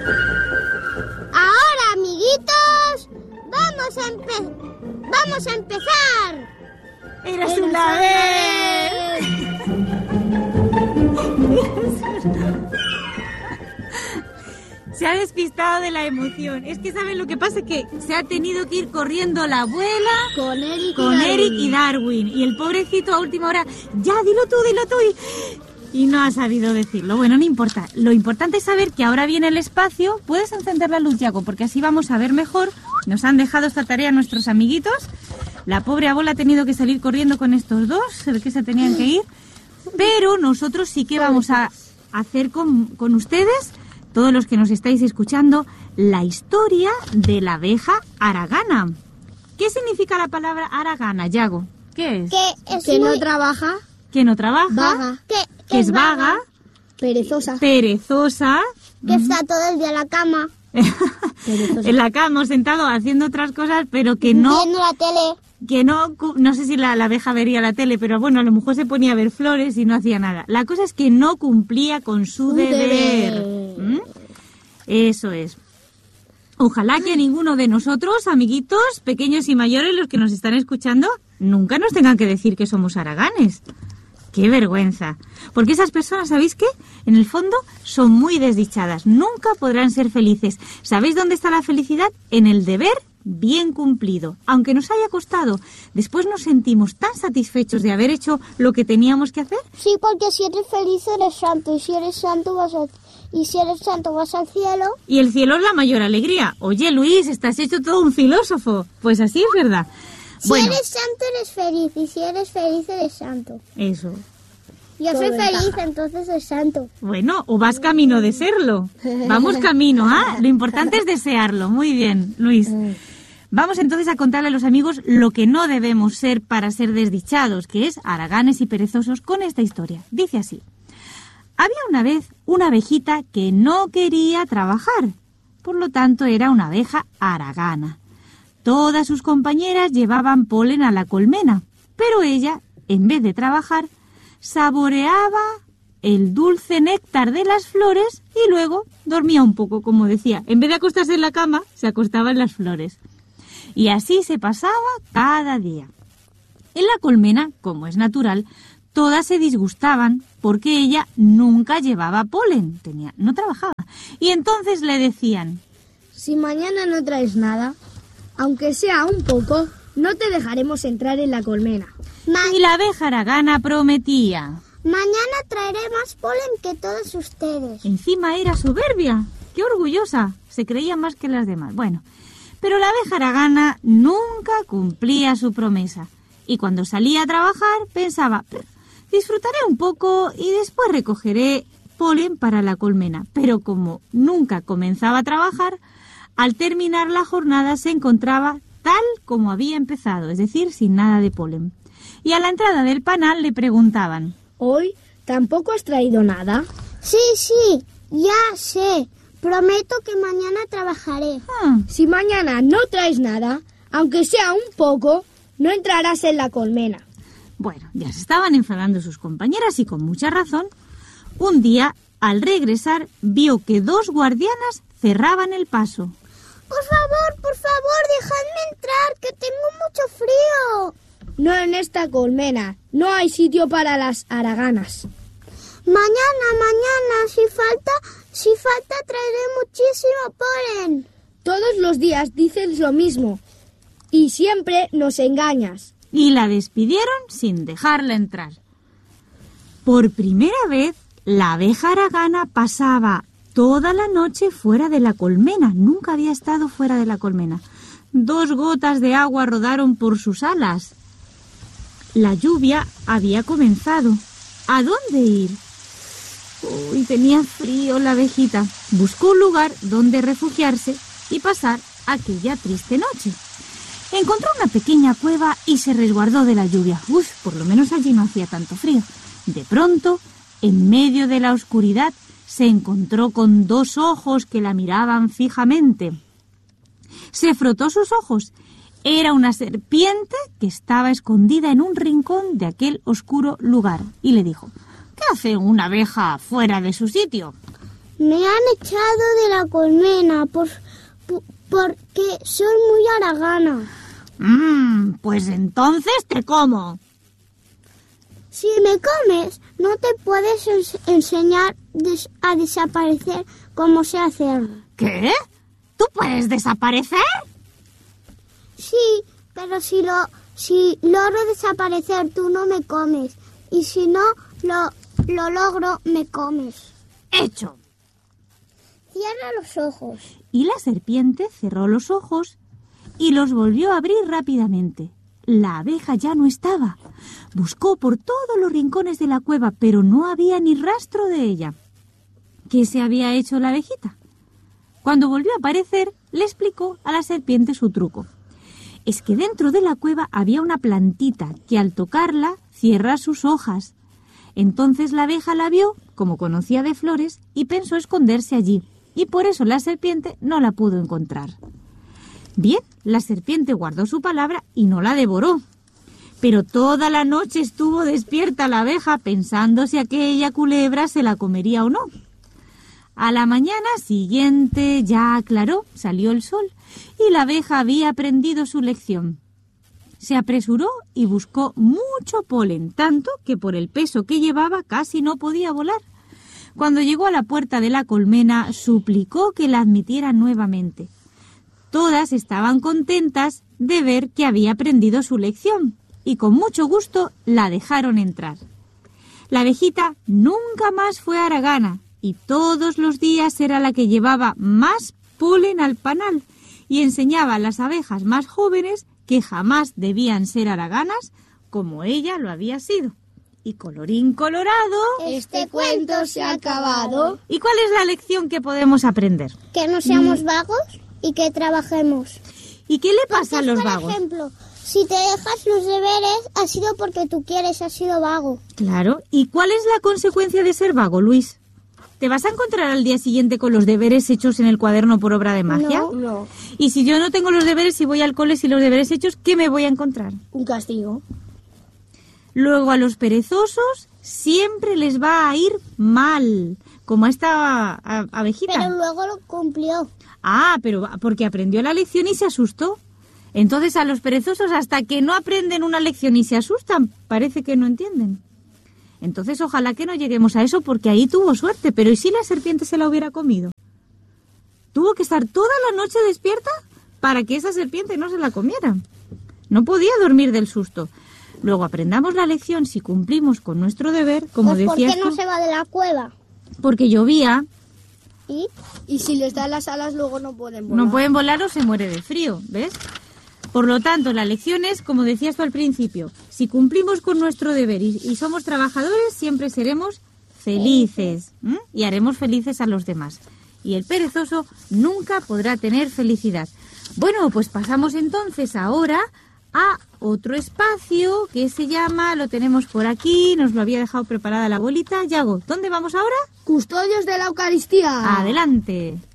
Ahora, amiguitos, vamos a empezar. ¡Eres una vez! Se ha despistado de la emoción. Es que ¿saben lo que pasa? Que se ha tenido que ir corriendo la abuela Con Eric y Darwin. Y el pobrecito a última hora, ya, dilo tú. Y no ha sabido decirlo. Bueno, no importa. Lo importante es saber que ahora viene el espacio. ¿Puedes encender la luz, Yago? Porque así vamos a ver mejor. Nos han dejado esta tarea nuestros amiguitos. La pobre abuela ha tenido que salir corriendo con estos dos. Se ve que se tenían que ir. Pero nosotros sí que vamos a hacer con ustedes, todos los que nos estáis escuchando, la historia de la abeja haragana. ¿Qué significa la palabra haragana, Yago? ¿Qué es? Que no trabaja. Que no trabaja. Vaga. Que es vaga. Perezosa. Perezosa. Que está todo el día en la cama. En la cama, sentado, haciendo otras cosas, pero que no... Viendo la tele. Que no sé si la abeja vería la tele, pero bueno, a lo mejor se ponía a ver flores y no hacía nada. La cosa es que no cumplía con su deber. ¿Mm? Eso es. Ojalá que ninguno de nosotros, amiguitos, pequeños y mayores, los que nos están escuchando, nunca nos tengan que decir que somos haraganes. ¡Qué vergüenza! Porque esas personas, ¿sabéis qué? En el fondo son muy desdichadas. Nunca podrán ser felices. ¿Sabéis dónde está la felicidad? En el deber bien cumplido. Aunque nos haya costado, después nos sentimos tan satisfechos de haber hecho lo que teníamos que hacer. Sí, porque si eres feliz eres santo. Y si eres santo vas al cielo. Y el cielo es la mayor alegría. Oye, Luis, estás hecho todo un filósofo. Pues así es verdad. Si eres santo eres feliz. Y si eres feliz eres santo. Eso. Yo soy feliz, entonces soy santo. Bueno, o vas camino de serlo. Vamos camino, ¿ah? Lo importante es desearlo. Muy bien, Luis. Vamos entonces a contarle a los amigos lo que no debemos ser para ser desdichados, que es haraganes y perezosos, con esta historia. Dice así. Había una vez una abejita que no quería trabajar. Por lo tanto, era una abeja haragana. Todas sus compañeras llevaban polen a la colmena, pero ella, en vez de trabajar, saboreaba el dulce néctar de las flores y luego dormía un poco, como decía. En vez de acostarse en la cama, se acostaba en las flores. Y así se pasaba cada día. En la colmena, como es natural, todas se disgustaban porque ella nunca llevaba polen, no trabajaba. Y entonces le decían: si mañana no traes nada, aunque sea un poco, no te dejaremos entrar en la colmena. Y la abeja haragana prometía: mañana traeré más polen que todos ustedes. Encima era soberbia. ¡Qué orgullosa! Se creía más que las demás. Bueno, pero la abeja haragana nunca cumplía su promesa. Y cuando salía a trabajar pensaba: disfrutaré un poco y después recogeré polen para la colmena. Pero como nunca comenzaba a trabajar, al terminar la jornada se encontraba tal como había empezado, es decir, sin nada de polen. Y a la entrada del panal le preguntaban: ¿hoy tampoco has traído nada? Sí, ya sé. Prometo que mañana trabajaré. Si mañana no traes nada, aunque sea un poco, no entrarás en la colmena. Bueno, ya se estaban enfadando sus compañeras y con mucha razón. Un día, al regresar, vio que dos guardianas cerraban el paso. Por favor, dejadme entrar, que tengo mucho frío. No en esta colmena, no hay sitio para las haraganas. Mañana, si falta traeré muchísimo polen. Todos los días dices lo mismo y siempre nos engañas. Y la despidieron sin dejarla entrar. Por primera vez, la abeja haragana pasaba toda la noche fuera de la colmena. Nunca había estado fuera de la colmena. 2 gotas de agua rodaron por sus alas. La lluvia había comenzado. ¿A dónde ir? Uy, tenía frío la abejita. Buscó un lugar donde refugiarse y pasar aquella triste noche. Encontró una pequeña cueva y se resguardó de la lluvia. Por lo menos allí no hacía tanto frío. De pronto, en medio de la oscuridad, se encontró con 2 ojos que la miraban fijamente. Se frotó sus ojos. Era una serpiente que estaba escondida en un rincón de aquel oscuro lugar. Y le dijo: ¿qué hace una abeja fuera de su sitio? Me han echado de la colmena porque soy muy haragana. Pues entonces te como. Si me comes, no te puedes enseñar a desaparecer como sé hacerlo. ¿Qué? ¿Tú puedes desaparecer? Sí, pero si logro desaparecer, tú no me comes. Y si no lo logro, me comes. ¡Hecho! Cierra los ojos. Y la serpiente cerró los ojos y los volvió a abrir rápidamente. La abeja ya no estaba. Buscó por todos los rincones de la cueva, pero no había ni rastro de ella. ¿Qué se había hecho la abejita? Cuando volvió a aparecer, le explicó a la serpiente su truco. Es que dentro de la cueva había una plantita que al tocarla cierra sus hojas. Entonces la abeja la vio, como conocía de flores, y pensó esconderse allí, y por eso la serpiente no la pudo encontrar. Bien, la serpiente guardó su palabra y no la devoró. Pero toda la noche estuvo despierta la abeja pensando si aquella culebra se la comería o no. A la mañana siguiente ya aclaró, salió el sol y la abeja había aprendido su lección. Se apresuró y buscó mucho polen, tanto que por el peso que llevaba casi no podía volar. Cuando llegó a la puerta de la colmena, suplicó que la admitieran nuevamente. Todas estaban contentas de ver que había aprendido su lección y con mucho gusto la dejaron entrar. La abejita nunca más fue haragana y todos los días era la que llevaba más polen al panal y enseñaba a las abejas más jóvenes que jamás debían ser haraganas como ella lo había sido. Y colorín colorado, este cuento se ha acabado. ¿Y cuál es la lección que podemos aprender? Que no seamos vagos y que trabajemos. ¿Y qué le pasa a los vagos? Por ejemplo, si te dejas los deberes, ha sido porque tú quieres, has sido vago. Claro. ¿Y cuál es la consecuencia de ser vago, Luis? ¿Te vas a encontrar al día siguiente con los deberes hechos en el cuaderno por obra de magia? No. Y si yo no tengo los deberes y voy al cole sin los deberes hechos, ¿qué me voy a encontrar? Un castigo. Luego a los perezosos siempre les va a ir mal, como a esta abejita. Pero luego lo cumplió. Pero porque aprendió la lección y se asustó. Entonces a los perezosos hasta que no aprenden una lección y se asustan, parece que no entienden. Entonces ojalá que no lleguemos a eso porque ahí tuvo suerte, pero ¿y si la serpiente se la hubiera comido? Tuvo que estar toda la noche despierta para que esa serpiente no se la comiera. No podía dormir del susto. Luego aprendamos la lección si cumplimos con nuestro deber, como decías tú. ¿Por qué no se va de la cueva? Porque llovía. ¿Y si les da las alas luego no pueden volar? No pueden volar o se muere de frío, ¿ves? Por lo tanto, la lección es, como decías tú al principio, si cumplimos con nuestro deber y somos trabajadores, siempre seremos felices y haremos felices a los demás. Y el perezoso nunca podrá tener felicidad. Bueno, pues pasamos entonces ahora a otro espacio que se llama, lo tenemos por aquí, nos lo había dejado preparada la abuelita. Yago, ¿dónde vamos ahora? Custodios de la Eucaristía. Adelante.